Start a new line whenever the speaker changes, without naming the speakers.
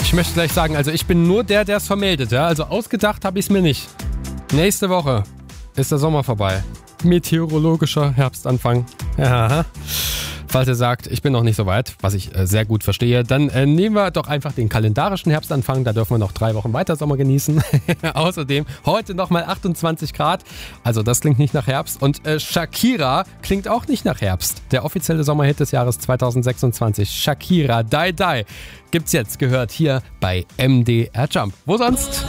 Ich möchte gleich sagen, also ich bin nur der es vermeldet. Ja? Also ausgedacht habe ich es mir nicht. Nächste Woche ist der Sommer vorbei. Meteorologischer Herbstanfang. Ja. Falls ihr sagt, ich bin noch nicht so weit, was ich sehr gut verstehe, dann nehmen wir doch einfach den kalendarischen Herbstanfang. Da dürfen wir noch 3 Wochen weiter Sommer genießen. Außerdem heute nochmal 28 Grad. Also das klingt nicht nach Herbst. Und Shakira klingt auch nicht nach Herbst. Der offizielle Sommerhit des Jahres 2026. Shakira, Die Die. Gibt's jetzt, gehört hier bei MDR Jump. Wo sonst?